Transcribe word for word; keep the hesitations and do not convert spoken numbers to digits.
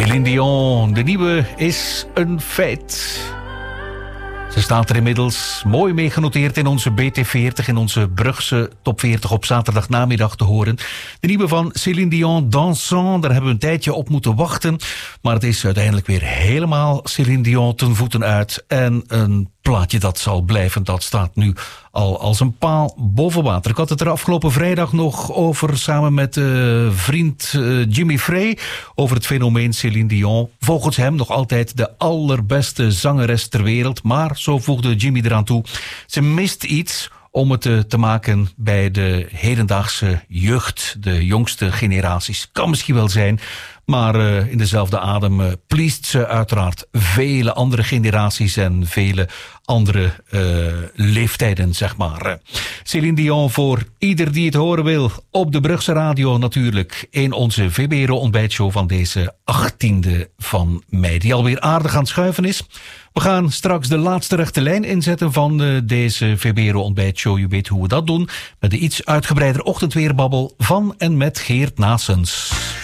Céline Dion, de nieuwe is een feit. Ze staat er inmiddels mooi mee genoteerd in onze B T veertig... in onze Brugse top veertig op zaterdagnamiddag te horen. De nieuwe van Céline Dion, Dansant, daar hebben we een tijdje op moeten wachten. Maar het is uiteindelijk weer helemaal Céline Dion ten voeten uit. En een plaatje dat zal blijven, dat staat nu al als een paal boven water. Ik had het er afgelopen vrijdag nog over, samen met uh, vriend uh, Jimmy Frey, over het fenomeen Céline Dion. Volgens hem nog altijd de allerbeste zangeres ter wereld. Maar, zo voegde Jimmy eraan toe, ze mist iets om het te, te maken bij de hedendaagse jeugd, de jongste generaties. Kan misschien wel zijn, maar uh, in dezelfde adem uh, pleest ze uiteraard vele andere generaties en vele andere uh, leeftijden, zeg maar. Céline Dion voor ieder die het horen wil, op de Brugse Radio natuurlijk, in onze V B R O-ontbijtshow van deze achttiende van mei, die alweer aardig aan het schuiven is. We gaan straks de laatste rechte lijn inzetten van uh, deze V B R O-ontbijtshow. Je weet hoe we dat doen, met de iets uitgebreider ochtendweerbabbel van en met Geert Naessens.